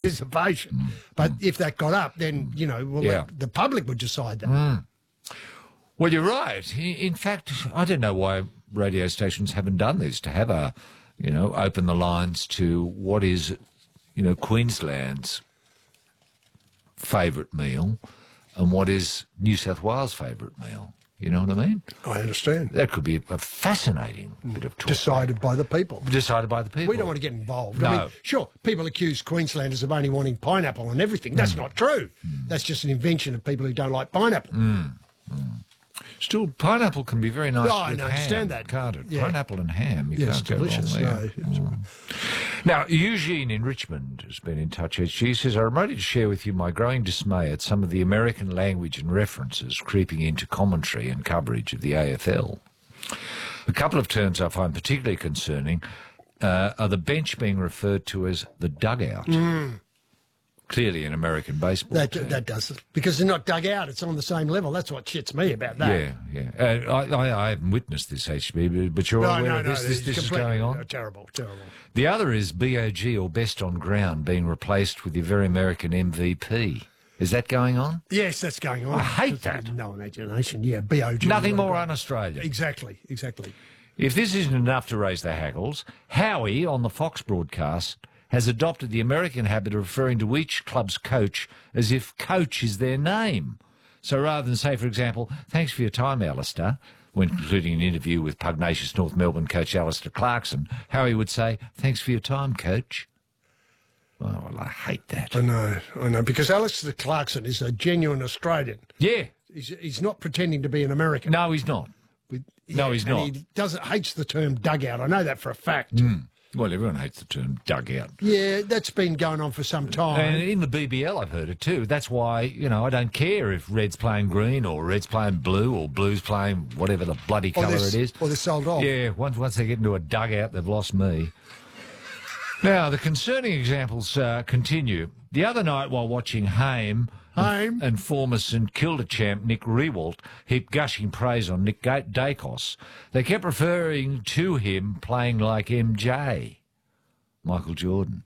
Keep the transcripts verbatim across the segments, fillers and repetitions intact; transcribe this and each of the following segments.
reservation. Mm. But if that got up, then, you know, well, yeah. the public would decide that. Mm. Well, you're right. In fact, I don't know why radio stations haven't done this, to have a, you know, open the lines to what is, you know, Queensland's favourite meal and what is New South Wales' favourite meal. You know what I mean? I understand. That could be a fascinating bit of talk. Decided by the people. Decided by the people. We don't want to get involved. No. I mean, sure, people accuse Queenslanders of only wanting pineapple and everything. That's mm. not true. Mm. That's just an invention of people who don't like pineapple. Mm. Mm. Still, pineapple can be very nice oh, with I ham, understand that. Can't it? Yeah. Pineapple and ham, you yeah, can't it's delicious. go wrong there. No, mm. Now, Eugene in Richmond has been in touch. She says, I'm ready to share with you my growing dismay at some of the American language and references creeping into commentary and coverage of the A F L. A couple of terms I find particularly concerning uh, are the bench being referred to as the dugout. Mm. Clearly an American baseball that, team. That does it. Because they're not dug out, it's on the same level. That's what shits me about that. Yeah, yeah. Uh, I, I, I haven't witnessed this, H B, but, but you're no, aware no, of this, no, this, this is going on? No, terrible, terrible. The other is B O G, or Best on Ground, being replaced with the very American M V P. Is that going on? Yes, that's going on. I hate that. No imagination, yeah, B O G. Nothing more un-Australian. Exactly, exactly. If this isn't enough to raise the hackles, Howie, on the Fox broadcast, has adopted the American habit of referring to each club's coach as if coach is their name. So rather than say, for example, thanks for your time, Alistair, when concluding an interview with pugnacious North Melbourne coach Alistair Clarkson, Howie would say, thanks for your time, coach. Oh, well, I hate that. I know, I know, because Alistair Clarkson is a genuine Australian. Yeah. He's, he's not pretending to be an American. No, he's not. With, yeah, no, he's not. He doesn't hates the term dugout. I know that for a fact. Mm. Well, everyone hates the term dugout. Yeah, that's been going on for some time. And in the B B L, I've heard it too. That's why, you know, I don't care if Red's playing green or Red's playing blue or Blue's playing whatever the bloody colour it is. Or they're sold off. Yeah, once, once they get into a dugout, they've lost me. Now, the concerning examples uh, continue. The other night, while watching Haim... Haim. And former St Kilda champ Nick Riewoldt heaped gushing praise on Nick Dacos. They kept referring to him playing like M J, Michael Jordan.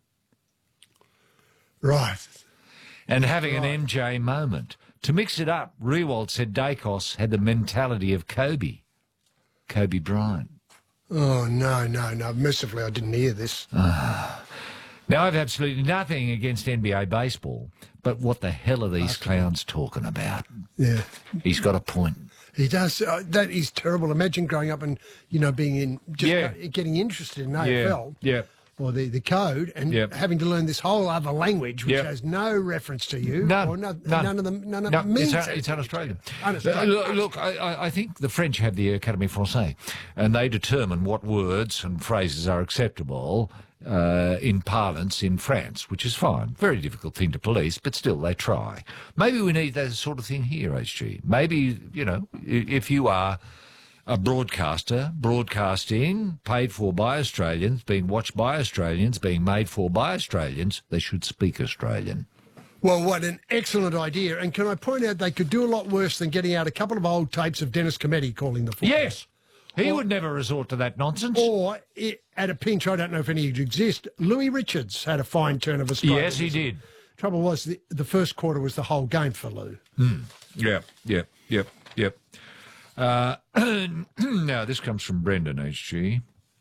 Right. And having right. an M J moment. To mix it up, Riewoldt said Dacos had the mentality of Kobe, Kobe Bryant. Oh, no, no, no. Mercifully, I didn't hear this. Ah. Now, I've absolutely nothing against N B A baseball, but what the hell are these clowns talking about? Yeah. He's got a point. He does. Uh, that is terrible. Imagine growing up and, you know, being in, just yeah. getting interested in A F L. Yeah. yeah. Or the, the code, and yep. having to learn this whole other language, which yep. has no reference to you. None. Or no, none. none of them. None of no, them means it's, it. it's un-Australian. Un-Australian. Uh, look, look I, I think the French have the Académie Française, and they determine what words and phrases are acceptable uh, in parlance in France, which is fine. Very difficult thing to police, but still they try. Maybe we need that sort of thing here, H G. Maybe, you know, if you are a broadcaster, broadcasting, paid for by Australians, being watched by Australians, being made for by Australians, they should speak Australian. Well, what an excellent idea. And can I point out they could do a lot worse than getting out a couple of old tapes of Dennis Cometti calling the football. Yes. He or, would never resort to that nonsense. Or, it, at a pinch, I don't know if any exist, Louis Richards had a fine turn of Australia. Yes, he did. Trouble was, the, the first quarter was the whole game for Lou. Mm. Yeah, yeah, yep, yep. Uh, now, this comes from Brendan, H G.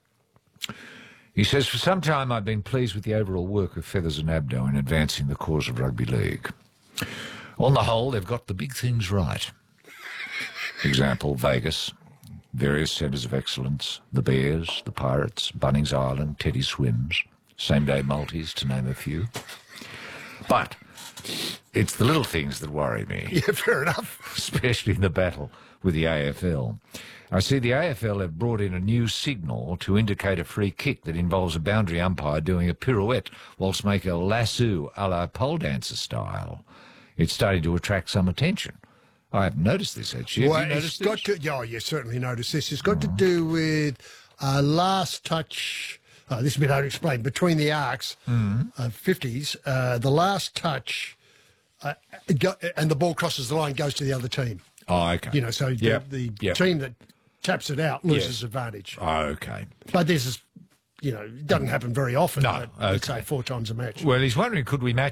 He says, for some time I've been pleased with the overall work of Feathers and Abdo in advancing the cause of rugby league. On the whole, they've got the big things right. Example, Vegas, various centres of excellence, the Bears, the Pirates, Bunnings Island, Teddy Swims, same-day multis, to name a few. But it's the little things that worry me. Yeah, fair enough. Especially in the battle with the A F L. I see the A F L have brought in a new signal to indicate a free kick that involves a boundary umpire doing a pirouette whilst making a lasso a la pole dancer style. It's starting to attract some attention. I haven't noticed this, actually. Have well, you noticed it's got this? to, oh, you certainly noticed this. It's got to do with uh, last touch, oh, this is a bit hard to explain, between the arcs, mm. uh, fifties, uh, the last touch, uh, go, and the ball crosses the line, goes to the other team. Oh, okay. You know, so yep. the, the yep. team that taps it out loses yes. advantage. Oh, okay. But this is, you know, it doesn't happen very often. No, but okay. Let's say four times a match. Well, he's wondering, could we match